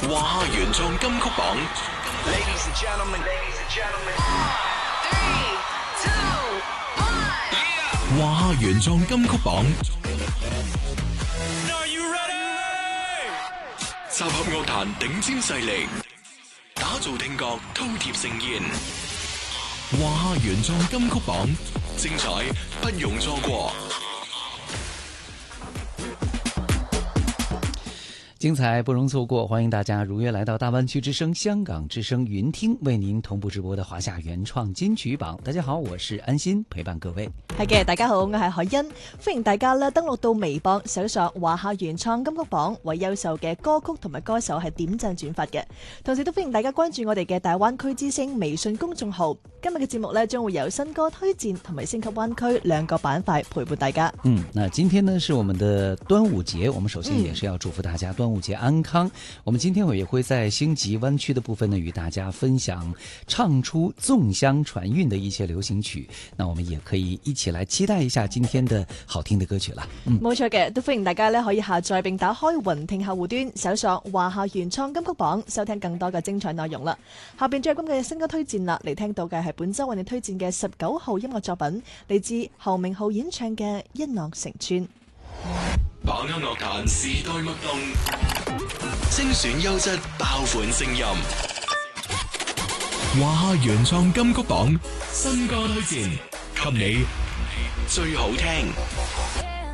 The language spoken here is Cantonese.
華夏原創金曲榜 Ladies and gentlemen, 華夏原創金曲榜 Are you ready? 集合樂壇頂尖勢力，打造聽覺饕餮盛宴。華夏原創金曲榜，精彩不容錯過。 精彩不容錯過，歡迎大家如約來到大灣區之聲、香港之聲雲聽為您同步直播的華夏原創金曲榜。大家好，我是安心，陪伴各位。 係嘅，大家好，我係海欣，歡迎大家咧登錄到微博搜索華夏原創金曲榜，為優秀嘅歌曲同埋歌手係點讚轉發嘅。同時都歡迎大家關注我哋嘅大灣區之聲微信公眾號。今日嘅節目呢，將會有新歌推薦同埋升級灣區兩個板塊陪伴大家。 那今天呢是我們的端午節，我們首先也是要祝福大家端午節安康。我們今天也會在星級灣區的部分呢，與大家分享唱出粽香傳韻的一些流行曲。那我們也可以一起來期待一下今天的好聽的歌曲啦。 冇錯嘅，都歡迎大家呢可以下載並打開雲聽客戶端，搜索華夏原創金曲榜，收聽更多嘅精彩內容啦。下邊最後今日嘅新歌推薦啦，嚟聽到嘅係本周為你推薦嘅19號音樂作品，嚟自侯明昊演唱嘅《一諾成村》。 把握樂壇時代脈動，精選優質爆款聲音。華夏原創金曲榜新歌推薦，給你最好聽。